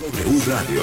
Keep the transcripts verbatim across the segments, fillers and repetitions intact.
W Radio.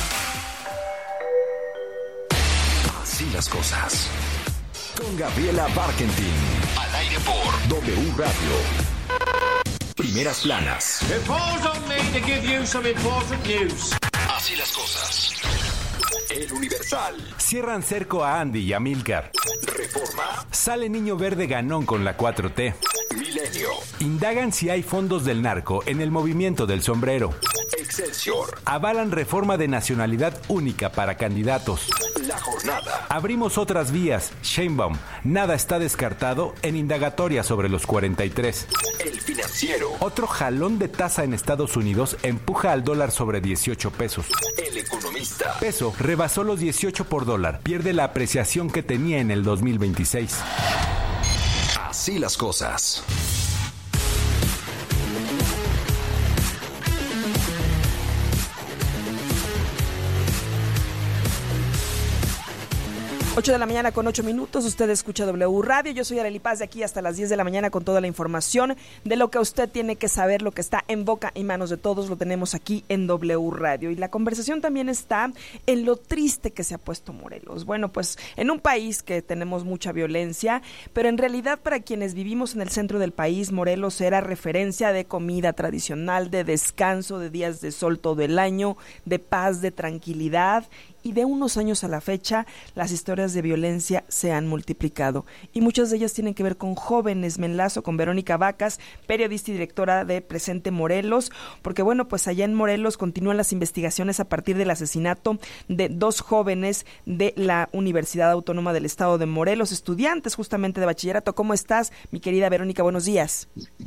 Así las cosas. Con Gabriela Barkentin. Al aire por W Radio. Primeras planas. It falls on me to give you some important news. Así las cosas. El Universal. Cierran cerco a Andy y a Milcar. Reforma. Sale niño verde ganón con la cuatro T. Milenio. Indagan si hay fondos del narco en el movimiento del sombrero. Excelsior. Avalan reforma de nacionalidad única para candidatos. La Jornada. Abrimos otras vías. Sheinbaum. Nada está descartado en indagatoria sobre los cuarenta y tres. El Financiero. Otro jalón de tasa en Estados Unidos empuja al dólar sobre dieciocho pesos. El Economista. Peso rebasó los dieciocho por dólar. Pierde la apreciación que tenía en el dos mil veintiséis. Así las cosas. ocho de la mañana con ocho minutos, usted escucha W Radio, yo soy Arely Paz de aquí hasta las diez de la mañana con toda la información de lo que usted tiene que saber, lo que está en boca y manos de todos, lo tenemos aquí en W Radio. Y la conversación también está en lo triste que se ha puesto Morelos. Bueno, pues en un país que tenemos mucha violencia, pero en realidad para quienes vivimos en el centro del país, Morelos era referencia de comida tradicional, de descanso, de días de sol todo el año, de paz, de tranquilidad. Y de unos años a la fecha, las historias de violencia se han multiplicado. Y muchas de ellas tienen que ver con jóvenes. Me enlazo con Verónica Vacas, periodista y directora de Presente Morelos, porque bueno, pues allá en Morelos continúan las investigaciones a partir del asesinato de dos jóvenes de la Universidad Autónoma del Estado de Morelos, estudiantes justamente de bachillerato. ¿Cómo estás, mi querida Verónica? Buenos días.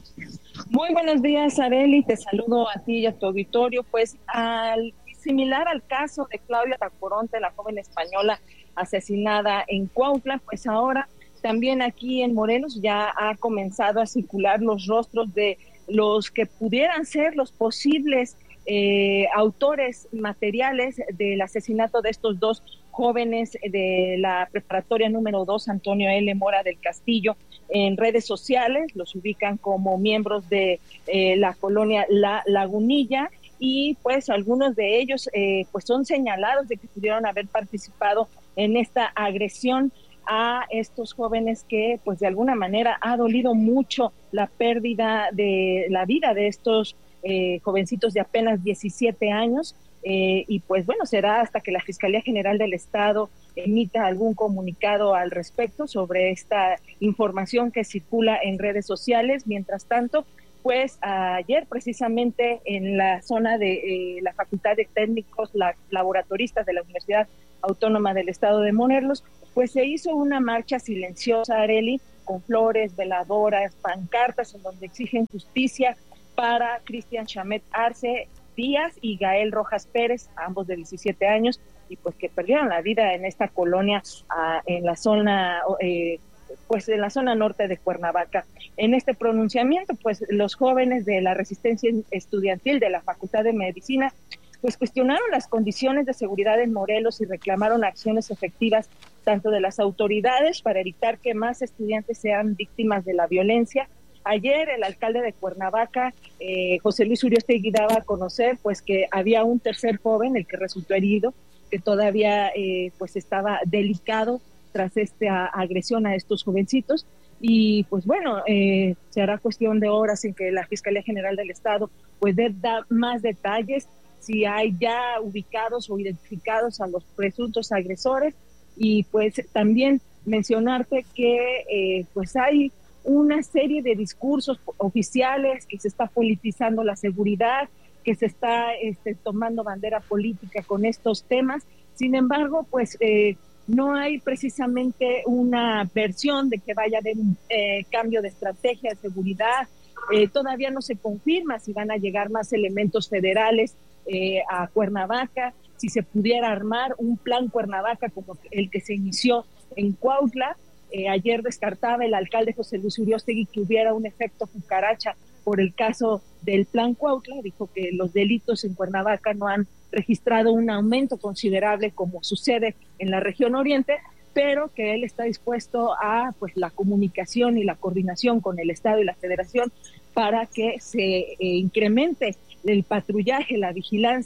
Muy buenos días, Arely. Te saludo a ti y a tu auditorio. Pues al similar al caso de Claudia Tacoronte, la joven española asesinada en Cuautla, pues ahora también aquí en Morelos ya ha comenzado a circular los rostros de los que pudieran ser los posibles eh, autores materiales del asesinato de estos dos jóvenes de la preparatoria número dos, Antonio L. Mora del Castillo. En redes sociales los ubican como miembros de eh, la colonia La Lagunilla, y pues algunos de ellos eh, pues son señalados de que pudieron haber participado en esta agresión a estos jóvenes, que pues de alguna manera ha dolido mucho la pérdida de la vida de estos eh, jovencitos de apenas diecisiete años. Eh, y pues bueno, será hasta que la Fiscalía General del Estado emita algún comunicado al respecto sobre esta información que circula en redes sociales. Mientras tanto, pues ayer precisamente en la zona de eh, la Facultad de Técnicos la, Laboratoristas de la Universidad Autónoma del Estado de Morelos, pues se hizo una marcha silenciosa, Arely, con flores, veladoras, pancartas en donde exigen justicia para Cristian Chamet Arce Díaz y Gael Rojas Pérez, ambos de diecisiete años, y pues que perdieron la vida en esta colonia ah, en la zona eh, pues en la zona norte de Cuernavaca. En este pronunciamiento, pues los jóvenes de la resistencia estudiantil de la Facultad de Medicina pues cuestionaron las condiciones de seguridad en Morelos y reclamaron acciones efectivas tanto de las autoridades para evitar que más estudiantes sean víctimas de la violencia. Ayer el alcalde de Cuernavaca, eh, José Luis Uriostegui, daba a conocer pues que había un tercer joven, el que resultó herido, que todavía eh, pues estaba delicado tras esta agresión a estos jovencitos. Y pues bueno, eh, será cuestión de horas en que la Fiscalía General del Estado pues dé más detalles, si hay ya ubicados o identificados a los presuntos agresores. Y pues también mencionarte que eh, pues hay una serie de discursos oficiales, que se está politizando la seguridad, que se está este, tomando bandera política con estos temas. Sin embargo, pues eh, no hay precisamente una versión de que vaya a haber un eh, cambio de estrategia de seguridad. Eh, todavía no se confirma si van a llegar más elementos federales eh, a Cuernavaca, si se pudiera armar un plan Cuernavaca como el que se inició en Cuautla. Eh, ayer descartaba el alcalde José Luis Uriostegui que hubiera un efecto cucaracha por el caso del plan Cuautla. Dijo que los delitos en Cuernavaca no han registrado un aumento considerable como sucede en la región oriente, pero que él está dispuesto a pues la comunicación y la coordinación con el Estado y la Federación para que se eh, incremente el patrullaje, la vigilancia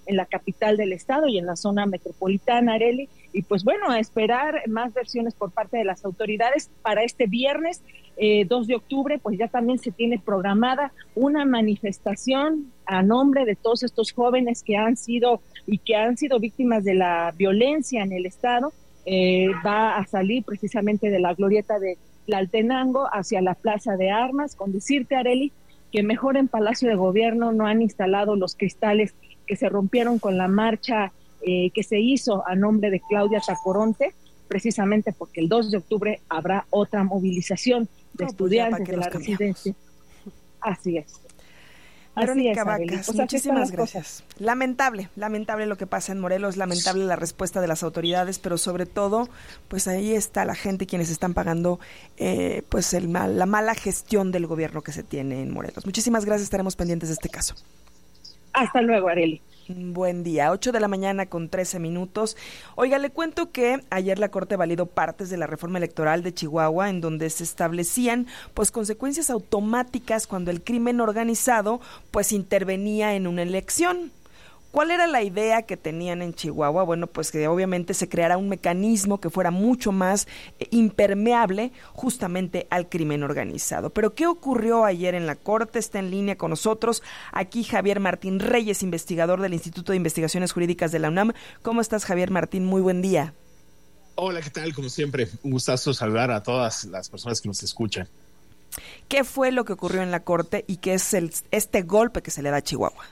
en la capital del estado y en la zona metropolitana, Arely. Y pues bueno, a esperar más versiones por parte de las autoridades para este viernes, eh, dos de octubre, pues ya también se tiene programada una manifestación a nombre de todos estos jóvenes que han sido y que han sido víctimas de la violencia en el estado. Eh, va a salir precisamente de la glorieta de Tlaltenango hacia la Plaza de Armas, con decirte, Arely, que mejor en Palacio de Gobierno no han instalado los cristales que se rompieron con la marcha eh, que se hizo a nombre de Claudia Tacoronte, precisamente porque el dos de octubre habrá otra movilización de no, estudiantes pues de la cambiamos. Residencia. Así es. Verónica Vacas, pues muchísimas gracias. Cosas. Lamentable, lamentable lo que pasa en Morelos, lamentable la respuesta de las autoridades, pero sobre todo, pues ahí está la gente quienes están pagando eh, pues el mal, la mala gestión del gobierno que se tiene en Morelos. Muchísimas gracias, estaremos pendientes de este caso. Hasta luego, Arely. Buen día, ocho de la mañana con trece minutos. Oiga, le cuento que ayer la Corte validó partes de la reforma electoral de Chihuahua en donde se establecían pues consecuencias automáticas cuando el crimen organizado pues intervenía en una elección. ¿Cuál era la idea que tenían en Chihuahua? Bueno, pues que obviamente se creara un mecanismo que fuera mucho más eh, impermeable justamente al crimen organizado. Pero ¿qué ocurrió ayer en la Corte? Está en línea con nosotros aquí Javier Martín Reyes, investigador del Instituto de Investigaciones Jurídicas de la UNAM. ¿Cómo estás, Javier Martín? Muy buen día. Hola, ¿qué tal? Como siempre, un gustazo saludar a todas las personas que nos escuchan. ¿Qué fue lo que ocurrió en la Corte y qué es el, este golpe que se le da a Chihuahua?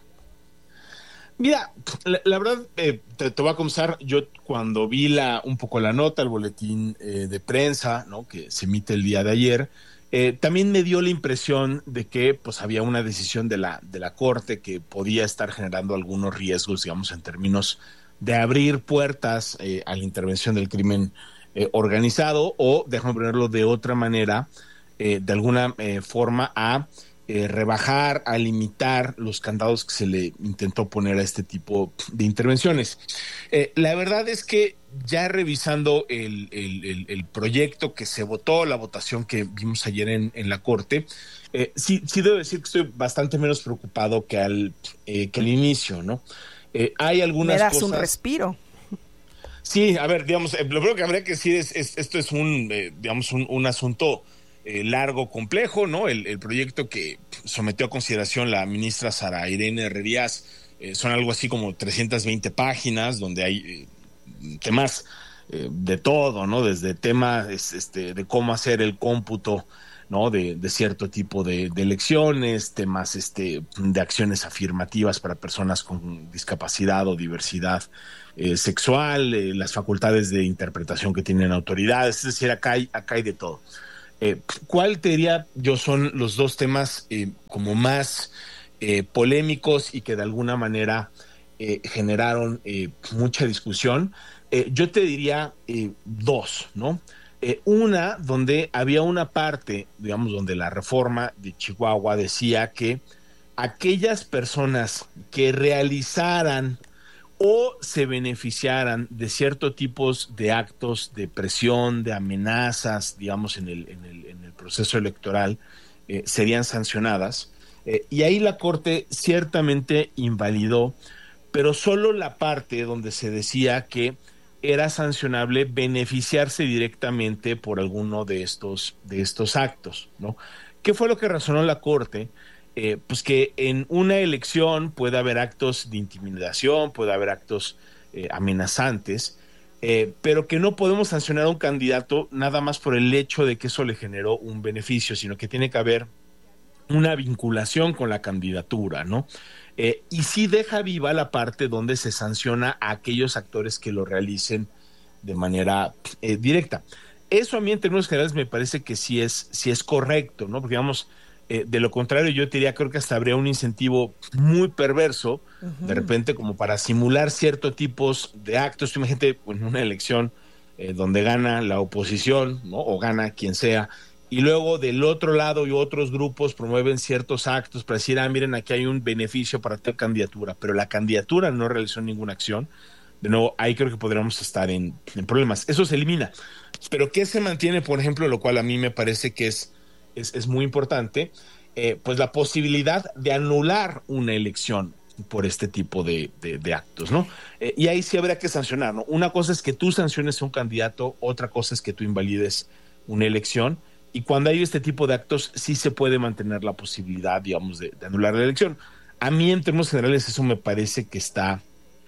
Mira, la, la verdad, eh, te, te voy a comenzar, yo cuando vi la un poco la nota, el boletín eh, de prensa, ¿no?, que se emite el día de ayer, eh, también me dio la impresión de que pues había una decisión de la, de la Corte que podía estar generando algunos riesgos, digamos, en términos de abrir puertas eh, a la intervención del crimen eh, organizado o, déjame ponerlo de otra manera, eh, de alguna eh, forma a... Eh, rebajar, a limitar los candados que se le intentó poner a este tipo de intervenciones. Eh, la verdad es que ya revisando el, el, el, el proyecto que se votó, la votación que vimos ayer en, en la Corte, eh, sí, sí debo decir que estoy bastante menos preocupado que al, eh, que al inicio, ¿no? Eh, hay algunas Me das cosas... un respiro. Sí, a ver, digamos, eh, lo primero que habría que decir es, es esto es un, eh, digamos, un, un asunto Eh, largo, complejo, ¿no? El, el proyecto que sometió a consideración la ministra Sara Irene Herrerías eh, son algo así como trescientas veinte páginas, donde hay eh, temas eh, de todo, ¿no? Desde temas este, de cómo hacer el cómputo, ¿no? De, de cierto tipo de, de elecciones, temas este, de acciones afirmativas para personas con discapacidad o diversidad eh, sexual, eh, las facultades de interpretación que tienen autoridades, es decir, acá hay, acá hay de todo. Eh, ¿Cuál te diría yo son los dos temas eh, como más eh, polémicos y que de alguna manera eh, generaron eh, mucha discusión? Eh, yo te diría eh, dos, ¿no? Eh, una donde había una parte, digamos, donde la reforma de Chihuahua decía que aquellas personas que realizaran o se beneficiaran de ciertos tipos de actos de presión, de amenazas, digamos, en el, en el, en el proceso electoral, eh, serían sancionadas. Eh, y ahí la Corte ciertamente invalidó, pero solo la parte donde se decía que era sancionable beneficiarse directamente por alguno de estos, de estos actos, ¿no? ¿Qué fue lo que razonó la Corte? Eh, pues que en una elección puede haber actos de intimidación, puede haber actos eh, amenazantes, eh, pero que no podemos sancionar a un candidato nada más por el hecho de que eso le generó un beneficio, sino que tiene que haber una vinculación con la candidatura, ¿no? Eh, y sí deja viva la parte donde se sanciona a aquellos actores que lo realicen de manera eh, directa. Eso a mí en términos generales me parece que sí es, sí es correcto, ¿no? Porque digamos, Eh, de lo contrario, yo te diría, creo que hasta habría un incentivo muy perverso, uh-huh. de repente, como para simular ciertos tipos de actos. Tú imagínate en una elección eh, donde gana la oposición, ¿no? O gana quien sea, y luego del otro lado y otros grupos promueven ciertos actos para decir, ah, miren, aquí hay un beneficio para tal candidatura, pero la candidatura no realizó ninguna acción. De nuevo, ahí creo que podríamos estar en, en problemas. Eso se elimina. Pero ¿qué se mantiene, por ejemplo, lo cual a mí me parece que es Es, es muy importante, eh, pues la posibilidad de anular una elección. por este tipo de, de, de actos, ¿no? Eh, y ahí sí habría que sancionar, ¿no? Una cosa es que tú sanciones a un candidato, otra cosa es que tú invalides una elección, y cuando hay este tipo de actos sí se puede mantener la posibilidad, digamos, de, de anular la elección. A mí, en términos generales, eso me parece que está,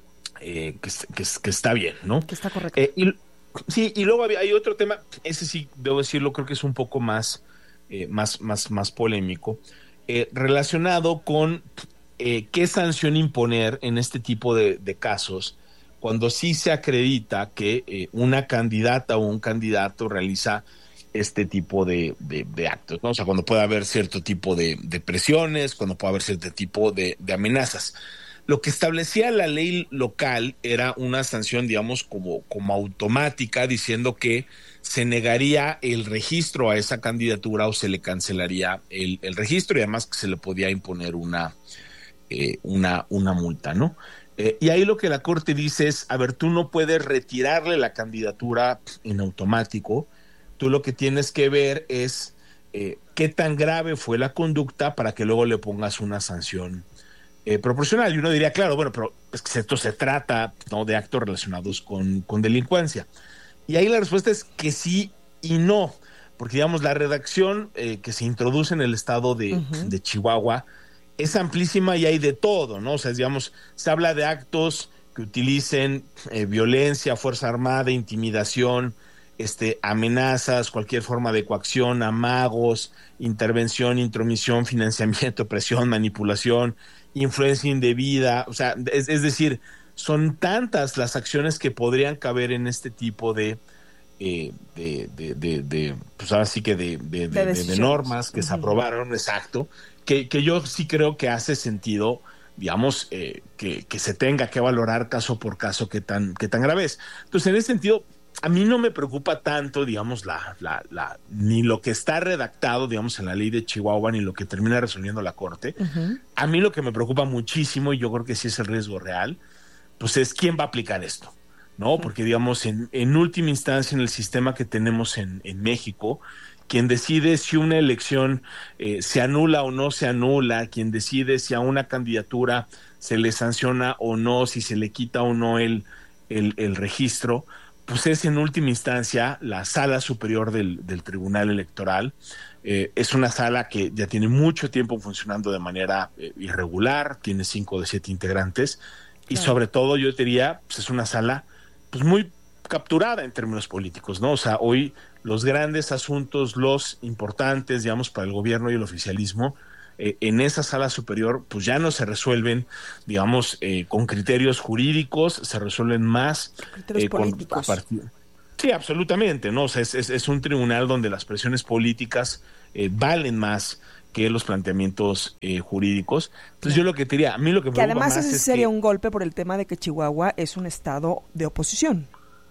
eh, que, que, que está bien, ¿no? Que está correcto. Eh, y, sí, y luego hay otro tema, ese sí, debo decirlo, creo que es un poco más, eh, más, más, más polémico, eh, relacionado con eh, qué sanción imponer en este tipo de, de casos cuando sí se acredita que eh, una candidata o un candidato realiza este tipo de, de, de actos, ¿no? O sea, cuando puede haber cierto tipo de, de presiones, cuando puede haber cierto tipo de, de amenazas. Lo que establecía la ley local era una sanción, digamos, como, como automática, diciendo que se negaría el registro a esa candidatura o se le cancelaría el, el registro, y además que se le podía imponer una, eh, una, una multa, ¿no? Eh, y ahí lo que la Corte dice es, a ver, tú no puedes retirarle la candidatura en automático, tú lo que tienes que ver es eh, qué tan grave fue la conducta para que luego le pongas una sanción eh, proporcional. Y uno diría, claro, bueno, pero es que esto se trata, ¿no?, de actos relacionados con, con delincuencia. Y ahí la respuesta es que sí y no, porque digamos la redacción eh, que se introduce en el estado de, uh-huh. de Chihuahua es amplísima y hay de todo, ¿no? O sea, digamos, se habla de actos que utilicen eh, violencia, fuerza armada, intimidación, este, amenazas, cualquier forma de coacción, amagos, intervención, intromisión, financiamiento, presión, manipulación, influencia indebida, o sea, es, es decir, son tantas las acciones que podrían caber en este tipo de, eh, de, de, de, de, pues ahora sí que de, de, de, de, de normas que uh-huh. se aprobaron, exacto, que, que yo sí creo que hace sentido, digamos, eh, que, que se tenga que valorar caso por caso qué tan, qué tan grave es. Entonces, en ese sentido, a mí no me preocupa tanto, digamos, la, la, la, ni lo que está redactado, digamos, en la ley de Chihuahua, ni lo que termina resolviendo la Corte. Uh-huh. A mí lo que me preocupa muchísimo, y yo creo que sí es el riesgo real, pues es quién va a aplicar esto, ¿no? Uh-huh. Porque, digamos, en, en última instancia, en el sistema que tenemos en, en México, quien decide si una elección eh, se anula o no se anula, quien decide si a una candidatura se le sanciona o no, si se le quita o no el, el, el registro, pues es en última instancia la Sala Superior del, del Tribunal Electoral. Eh, es una sala que ya tiene mucho tiempo funcionando de manera eh, irregular, tiene cinco de siete integrantes, y claro. sobre todo yo diría, pues es una sala pues muy capturada en términos políticos, ¿no? O sea, hoy los grandes asuntos, los importantes, digamos, para el gobierno y el oficialismo, eh, en esa sala superior, pues ya no se resuelven, digamos, eh, con criterios jurídicos, se resuelven más criterios eh, políticos. Con, partir... Sí, absolutamente, ¿no? O sea, es, es, es un tribunal donde las presiones políticas eh, valen más que los planteamientos eh, jurídicos. Entonces, yo lo que te diría, a mí lo que me que además más ese es sería que... un golpe por el tema de que Chihuahua es un estado de oposición.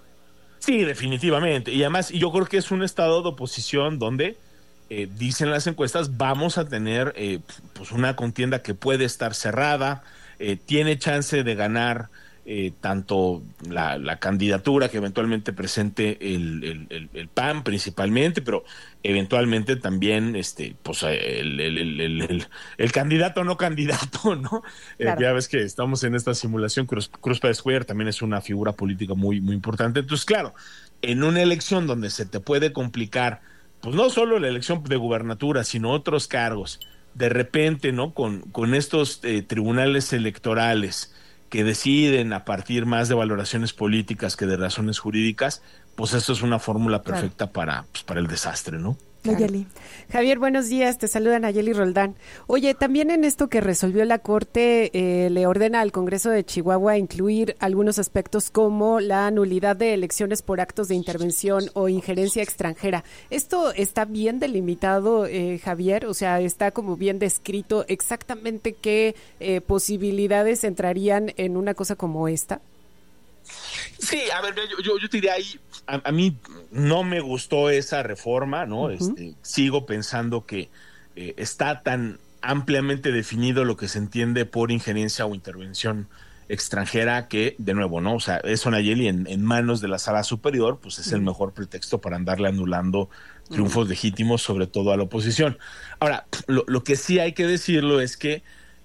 Sí, definitivamente. Y además, yo creo que es un estado de oposición donde eh, dicen las encuestas, vamos a tener eh, pues una contienda que puede estar cerrada, eh, tiene chance de ganar eh, tanto la, la candidatura que eventualmente presente el, el, el, el P A N principalmente, pero eventualmente también este pues el, el, el, el, el, el candidato no candidato, ¿no? Claro. Eh, ya ves que estamos en esta simulación, Cruz, Cruz Pérez Cuellar también es una figura política muy, muy importante. Entonces, claro, en una elección donde se te puede complicar, pues no solo la elección de gubernatura, sino otros cargos, de repente, ¿no? Con, con estos eh, tribunales electorales que deciden a partir más de valoraciones políticas que de razones jurídicas, pues eso es una fórmula perfecta claro. para, pues, para el desastre, ¿no? Nayeli. Javier, buenos días, te saluda Nayeli Roldán. Oye, también en esto que resolvió la Corte, eh, le ordena al Congreso de Chihuahua incluir algunos aspectos como la nulidad de elecciones por actos de intervención o injerencia extranjera. ¿Esto está bien delimitado, eh, Javier? O sea, ¿está como bien descrito exactamente qué eh, posibilidades entrarían en una cosa como esta? Sí, a ver, yo, yo, yo te diría ahí, a, a mí no me gustó esa reforma, ¿no? Uh-huh. Este, sigo pensando que eh, está tan ampliamente definido lo que se entiende por injerencia o intervención extranjera que, de nuevo, ¿no? O sea, eso, Nayeli, en, en manos de la Sala Superior, pues es uh-huh. el mejor pretexto para andarle anulando triunfos uh-huh. legítimos, sobre todo a la oposición. Ahora, lo, lo que sí hay que decirlo es que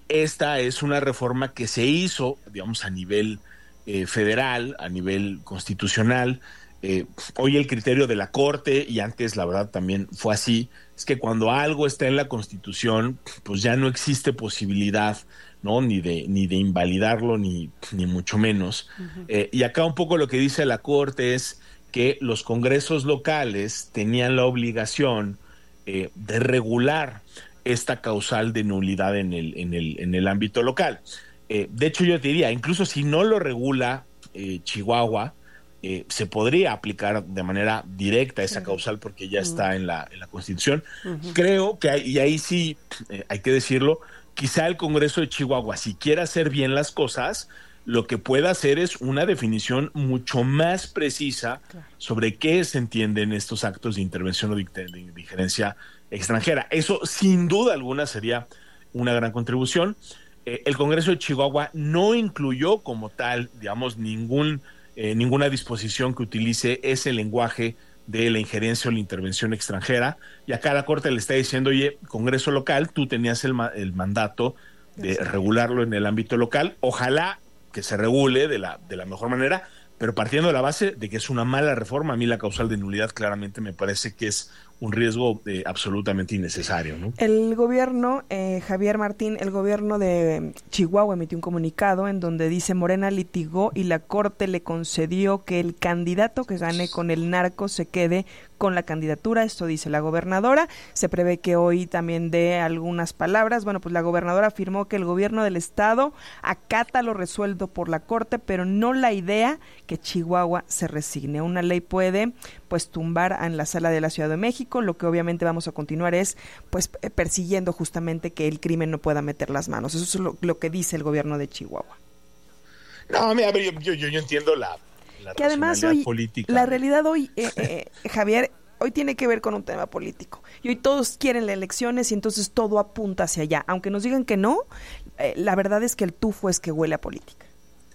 esta es una reforma que se hizo, digamos, a nivel eh, federal, a nivel constitucional. Eh, hoy el criterio de la Corte, y antes la verdad también fue así, es que cuando algo está en la Constitución, pues ya no existe posibilidad, ¿no? Ni de, ni de invalidarlo, ni, ni mucho menos. Uh-huh. Eh, y acá un poco lo que dice la Corte es que los congresos locales tenían la obligación eh, de regular esta causal de nulidad en el, en el, en el ámbito local. Eh, de hecho, yo te diría, incluso si no lo regula eh, Chihuahua, eh, se podría aplicar de manera directa esa causal porque ya uh-huh. está en la, en la Constitución. Uh-huh. Creo que, hay, y ahí sí eh, hay que decirlo, quizá el Congreso de Chihuahua, si quiere hacer bien las cosas, lo que pueda hacer es una definición mucho más precisa claro. sobre qué se entienden estos actos de intervención o de, de injerencia extranjera. Eso sin duda alguna sería una gran contribución. Eh, el Congreso de Chihuahua no incluyó como tal, digamos, ningún, eh, ninguna disposición que utilice ese lenguaje de la injerencia o la intervención extranjera, y acá la Corte le está diciendo, oye, Congreso local, tú tenías el, ma- el mandato de regularlo en el ámbito local, ojalá que se regule de la, de la mejor manera, pero partiendo de la base de que es una mala reforma, a mí la causal de nulidad claramente me parece que es un riesgo eh, absolutamente innecesario, ¿no? El gobierno, eh, Javier Martín, el gobierno de Chihuahua emitió un comunicado en donde dice Morena litigó y la Corte le concedió que el candidato que gane con el narco se quede con la candidatura. Esto dice la gobernadora. Se prevé que hoy también dé algunas palabras. Bueno, pues la gobernadora afirmó que el gobierno del estado acata lo resuelto por la Corte, pero no la idea que Chihuahua se resigne. Una ley puede pues tumbar en la sala de la Ciudad de México. Lo que obviamente vamos a continuar es pues persiguiendo justamente que el crimen no pueda meter las manos. Eso es lo, lo que dice el gobierno de Chihuahua. No, mira, yo, yo, yo entiendo la, la que además hoy, política. La realidad hoy, eh, eh, Javier, hoy tiene que ver con un tema político. Y hoy todos quieren las elecciones y entonces todo apunta hacia allá. Aunque nos digan que no, eh, la verdad es que el tufo es que huele a política.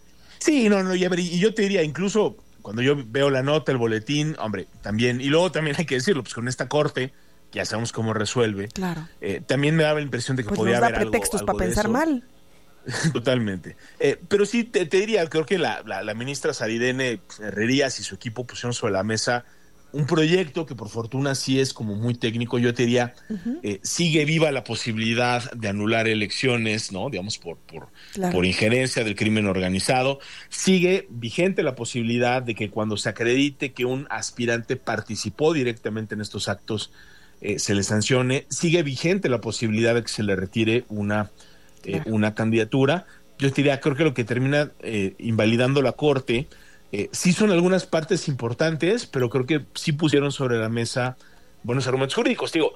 Sí, no, no, y, a ver, y yo te diría, incluso cuando yo veo la nota, el boletín, hombre, también, y luego también hay que decirlo, pues con esta Corte, que ya sabemos cómo resuelve, claro. eh, también me daba la impresión de que pues podía nos da haber pretextos algo, algo para pensar eso. mal. Totalmente. Eh, pero sí, te, te diría, creo que la, la, la ministra Saridene Herrerías y su equipo pusieron sobre la mesa un proyecto que por fortuna sí es como muy técnico. Yo te diría, uh-huh. eh, sigue viva la posibilidad de anular elecciones, ¿no? Digamos, por, por, claro. por injerencia del crimen organizado. Sigue vigente la posibilidad de que cuando se acredite que un aspirante participó directamente en estos actos, eh, se le sancione. Sigue vigente la posibilidad de que se le retire una, eh, claro. una candidatura. Yo te diría, creo que lo que termina eh, invalidando la Corte Eh, sí son algunas partes importantes, pero creo que sí pusieron sobre la mesa buenos argumentos jurídicos. Digo,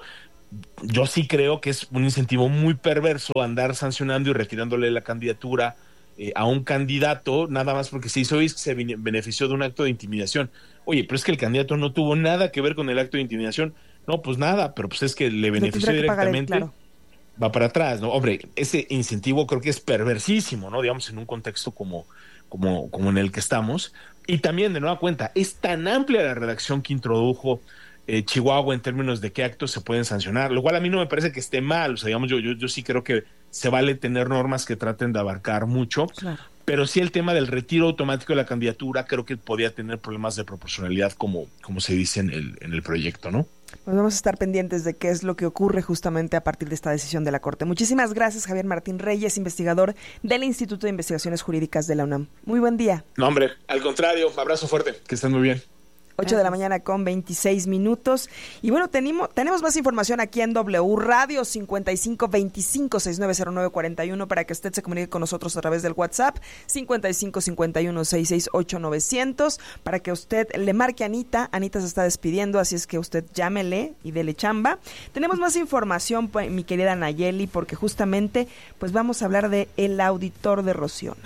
yo sí creo que es un incentivo muy perverso andar sancionando y retirándole la candidatura eh, a un candidato, nada más porque se hizo y se benefició de un acto de intimidación. Oye, pero es que el candidato no tuvo nada que ver con el acto de intimidación. No, pues nada, pero pues es que le benefició directamente. Él, claro. Va para atrás, ¿no? Hombre, ese incentivo creo que es perversísimo, ¿no? Digamos, en un contexto como... Como, como en el que estamos. Y también, de nueva cuenta, es tan amplia la redacción que introdujo eh, Chihuahua en términos de qué actos se pueden sancionar, lo cual a mí no me parece que esté mal. O sea, digamos, yo, yo, yo sí creo que se vale tener normas que traten de abarcar mucho, claro. pero sí el tema del retiro automático de la candidatura creo que podía tener problemas de proporcionalidad, como, como se dice en el, en el proyecto, ¿no? Pues vamos a estar pendientes de qué es lo que ocurre justamente a partir de esta decisión de la Corte. Muchísimas gracias, Javier Martín Reyes, investigador del Instituto de Investigaciones Jurídicas de la UNAM. Muy buen día. No, hombre, al contrario, abrazo fuerte, que estén muy bien. ocho de la mañana con veintiséis minutos. Y bueno, tenemos, tenemos más información aquí en W Radio, cincuenta y cinco veinticinco sesenta y nueve cero nueve cuarenta y uno, para que usted se comunique con nosotros a través del WhatsApp, cincuenta y cinco cincuenta y uno sesenta y seis ocho novecientos, para que usted le marque a Anita. Anita se está despidiendo, así es que usted llámele y dele chamba. Tenemos más información, mi querida Nayeli, porque justamente pues vamos a hablar de el auditor de Rocío Nale.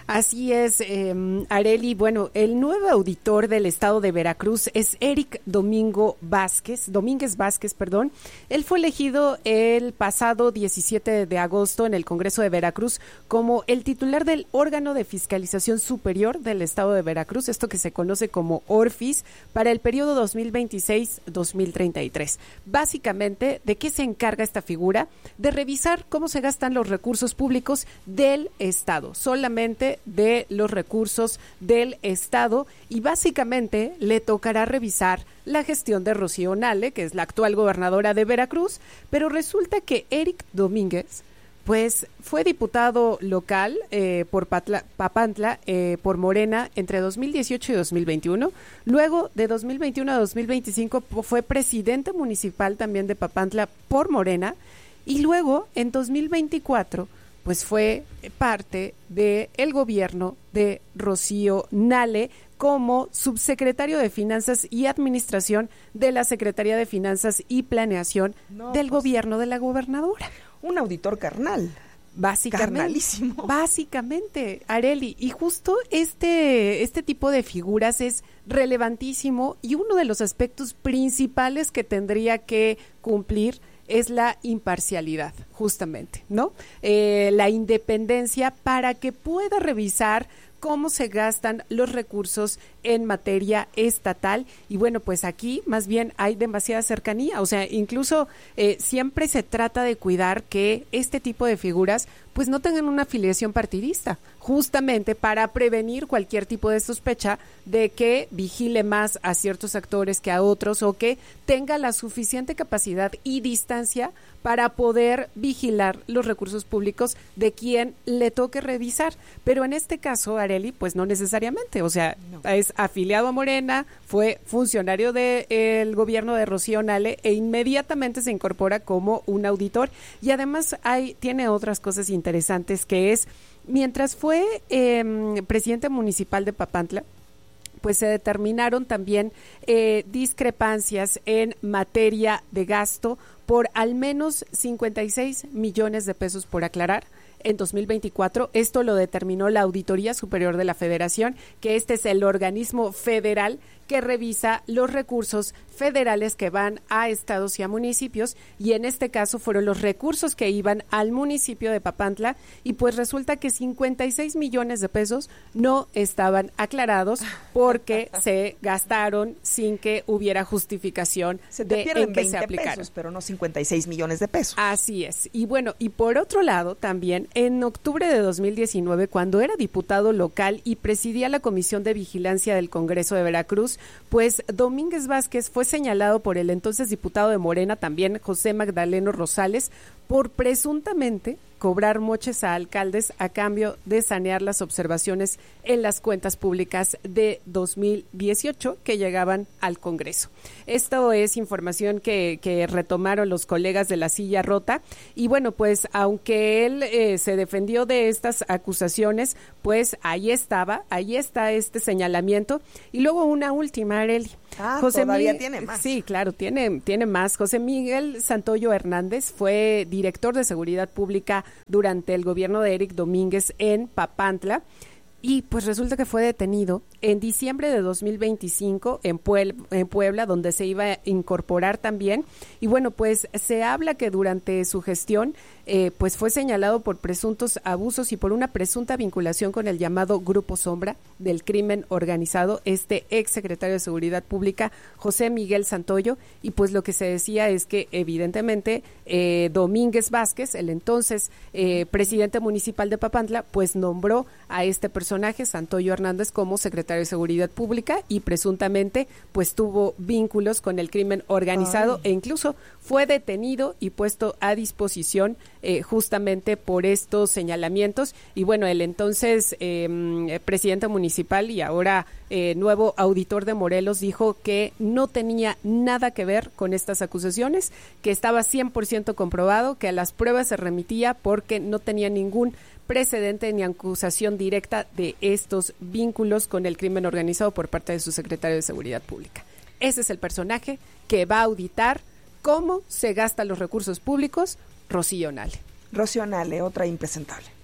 Así es, eh, Arely. Bueno, el nuevo auditor del estado de Veracruz es Eric Domingo Vázquez, Domínguez Vázquez, perdón. Él fue elegido el pasado diecisiete de agosto en el Congreso de Veracruz como el titular del órgano de fiscalización superior del estado de Veracruz, esto que se conoce como ORFIS, para el periodo dos mil veintiséis a dos mil treinta y tres. Básicamente, ¿de qué se encarga esta figura? De revisar cómo se gastan los recursos públicos del estado, solamente de los recursos del estado, y básicamente le tocará revisar la gestión de Rocío Nale, que es la actual gobernadora de Veracruz, pero resulta que Eric Domínguez pues fue diputado local eh, por Patla, Papantla eh, por Morena entre dos mil dieciocho y dos mil veintiuno. Luego de dos mil veintiuno a dos mil veinticinco fue presidente municipal también de Papantla por Morena, y luego en dos mil veinticuatro pues fue parte del gobierno de Rocío Nale como subsecretario de Finanzas y Administración de la Secretaría de Finanzas y Planeación no, del pues, gobierno de la gobernadora. Un auditor carnal. Básicamente. Carnalísimo. Básicamente, Arely. Y justo este, este tipo de figuras es relevantísimo, y uno de los aspectos principales que tendría que cumplir es la imparcialidad, justamente, ¿no? Eh, la independencia para que pueda revisar cómo se gastan los recursos en materia estatal. Y bueno, pues aquí más bien hay demasiada cercanía, o sea, incluso eh, siempre se trata de cuidar que este tipo de figuras pues no tengan una afiliación partidista, justamente para prevenir cualquier tipo de sospecha de que vigile más a ciertos actores que a otros, o que tenga la suficiente capacidad y distancia para poder vigilar los recursos públicos de quien le toque revisar. Pero en este caso, Arely, pues no necesariamente, o sea, no. Es afiliado a Morena, fue funcionario del gobierno de Rocío Nale e inmediatamente se incorpora como un auditor. Y además hay tiene otras cosas interesantes, que es, mientras fue eh, presidente municipal de Papantla, pues se determinaron también eh, discrepancias en materia de gasto por al menos cincuenta y seis millones de pesos por aclarar en dos mil veinticuatro. Esto lo determinó la Auditoría Superior de la Federación, que este es el organismo federal que revisa los recursos federales que van a estados y a municipios, y en este caso fueron los recursos que iban al municipio de Papantla, y pues resulta que cincuenta y seis millones de pesos no estaban aclarados porque se gastaron sin que hubiera justificación se te de pierden en qué veinte se aplicaron. Pesos, pero no cincuenta y seis millones de pesos. Así es. Y bueno, y por otro lado también, en octubre de dos mil diecinueve, cuando era diputado local y presidía la Comisión de Vigilancia del Congreso de Veracruz, pues Domínguez Vázquez fue señalado por el entonces diputado de Morena, también José Magdaleno Rosales, por presuntamente cobrar moches a alcaldes a cambio de sanear las observaciones en las cuentas públicas de dos mil dieciocho que llegaban al Congreso. Esto es información que, que retomaron los colegas de La Silla Rota, y bueno, pues aunque él eh, se defendió de estas acusaciones, pues ahí estaba, ahí está este señalamiento. Y luego una última, Arely. Ah, José todavía Miguel, tiene más. Sí, claro, tiene, tiene más. José Miguel Santoyo Hernández fue director de Seguridad Pública durante el gobierno de Eric Domínguez en Papantla, y pues resulta que fue detenido en diciembre de dos mil veinticinco en, Puel- en Puebla, donde se iba a incorporar también. Y bueno, pues se habla que durante su gestión eh, pues fue señalado por presuntos abusos y por una presunta vinculación con el llamado Grupo Sombra del crimen organizado, este ex secretario de Seguridad Pública, José Miguel Santoyo. Y pues lo que se decía es que evidentemente eh, Domínguez Vázquez, el entonces eh, presidente municipal de Papantla, pues nombró a este personaje, Santoyo Hernández, como secretario de Seguridad Pública, y presuntamente pues tuvo vínculos con el crimen organizado. Ay. E incluso fue detenido y puesto a disposición eh, justamente por estos señalamientos. Y bueno, el entonces eh, presidente municipal y ahora eh, nuevo auditor de Morelos dijo que no tenía nada que ver con estas acusaciones, que estaba cien por ciento comprobado, que a las pruebas se remitía porque no tenía ningún precedente ni acusación directa de estos vínculos con el crimen organizado por parte de su secretario de Seguridad Pública. Ese es el personaje que va a auditar cómo se gastan los recursos públicos, Rocío Nale. Rocío Nale, otra impresentable.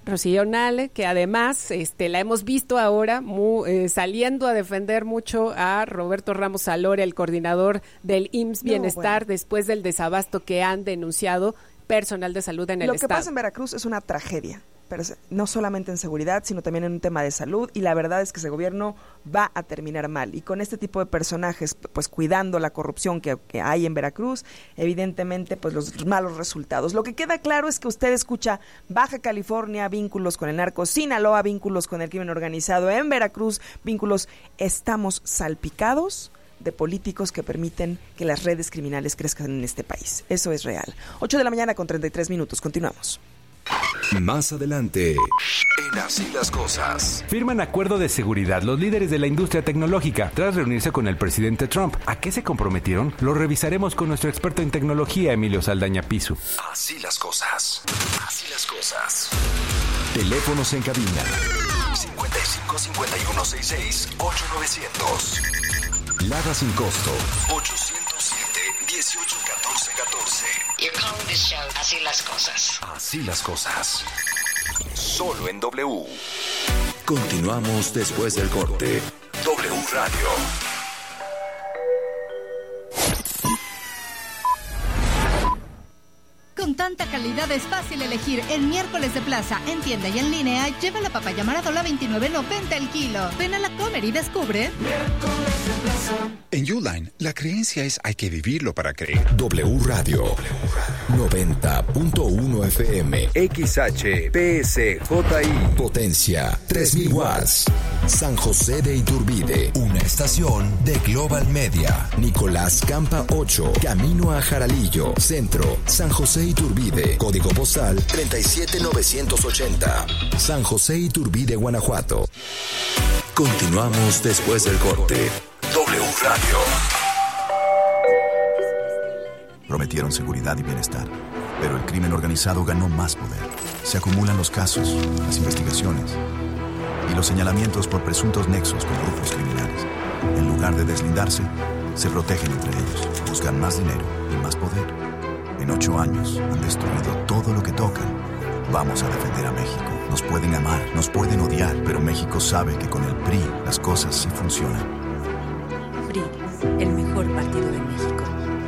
Rocío Nale, que además este, la hemos visto ahora muy, eh, saliendo a defender mucho a Roberto Ramos Salore, el coordinador del I M S S Bienestar, no, bueno. después del desabasto que han denunciado personal de salud en el Lo estado. Lo que pasa en Veracruz es una tragedia, pero no solamente en seguridad, sino también en un tema de salud, y la verdad es que ese gobierno va a terminar mal. Y con este tipo de personajes, pues cuidando la corrupción que, que hay en Veracruz, evidentemente, pues los malos resultados. Lo que queda claro es que usted escucha Baja California, vínculos con el narco, Sinaloa, vínculos con el crimen organizado, en Veracruz, vínculos. Estamos salpicados de políticos que permiten que las redes criminales crezcan en este país. Eso es real. ocho de la mañana con treinta y tres minutos. Continuamos. Más adelante, en Así las Cosas. Firman acuerdo de seguridad los líderes de la industria tecnológica tras reunirse con el presidente Trump. ¿A qué se comprometieron? Lo revisaremos con nuestro experto en tecnología, Emilio Saldaña Pisu. Así las cosas. Así las cosas. Teléfonos en cabina. cincuenta y cinco, cincuenta y uno, sesenta y seis, ocho novecientos. Lada sin costo. ochocientos siete, dieciocho, catorce, catorce. You're calling this show Así las Cosas. Así las cosas. Solo en W. Continuamos después del corte. W Radio. Con tanta calidad es fácil elegir. El miércoles de plaza, en tienda y en línea, lleva la papaya Maradola veintinueve noventa el kilo. Ven a la Comer y descubre. Miércoles de plaza. En Uline, la creencia es hay que vivirlo para creer. W Radio, noventa punto uno F M, X H P S J I, potencia tres mil watts. San José de Iturbide, una estación de Global Media. Nicolás Campa ocho, camino a Jaralillo, centro, San José Iturbide, código postal treinta y siete mil novecientos ochenta. San José Iturbide, Guanajuato. Continuamos después del corte. W Radio. Prometieron seguridad y bienestar, pero el crimen organizado ganó más poder. Se acumulan los casos, las investigaciones y los señalamientos por presuntos nexos con grupos criminales. En lugar de deslindarse, se protegen entre ellos, buscan más dinero y más poder. En ocho años han destruido todo lo que tocan. Vamos a defender a México. Nos pueden amar, nos pueden odiar, pero México sabe que con el P R I las cosas sí funcionan. P R I, el mejor partido de México.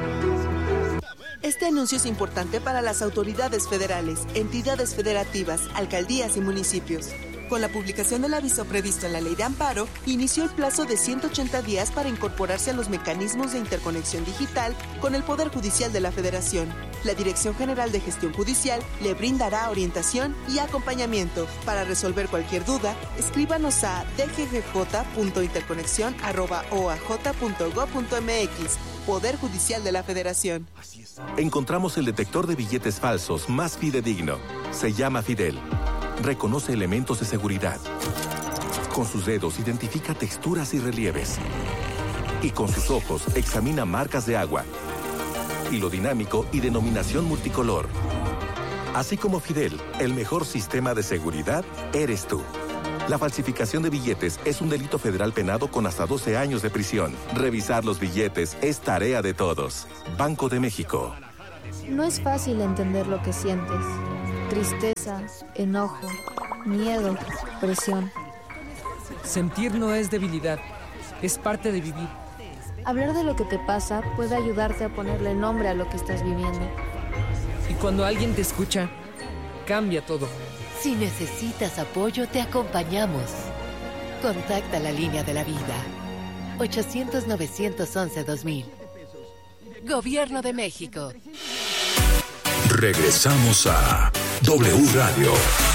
Este anuncio es importante para las autoridades federales, entidades federativas, alcaldías y municipios. Con la publicación del aviso previsto en la Ley de Amparo, inició el plazo de ciento ochenta días para incorporarse a los mecanismos de interconexión digital con el Poder Judicial de la Federación. La Dirección General de Gestión Judicial le brindará orientación y acompañamiento. Para resolver cualquier duda, escríbanos a d g g j punto interconexión arroba o a j punto gob punto m x. Poder Judicial de la Federación. Encontramos el detector de billetes falsos más fidedigno. Se llama Fidel. Reconoce elementos de seguridad. Con sus dedos identifica texturas y relieves. Y con sus ojos examina marcas de agua. Hilo dinámico y denominación multicolor. Así como Fidel, el mejor sistema de seguridad eres tú. La falsificación de billetes es un delito federal penado con hasta doce años de prisión. Revisar los billetes es tarea de todos. Banco de México. No es fácil entender lo que sientes. Tristeza, enojo, miedo, presión. Sentir no es debilidad, es parte de vivir. Hablar de lo que te pasa puede ayudarte a ponerle nombre a lo que estás viviendo. Y cuando alguien te escucha, cambia todo. Si necesitas apoyo, te acompañamos. Contacta la línea de la vida. ochocientos, novecientos once, dos mil. Gobierno de México. Regresamos a W Radio.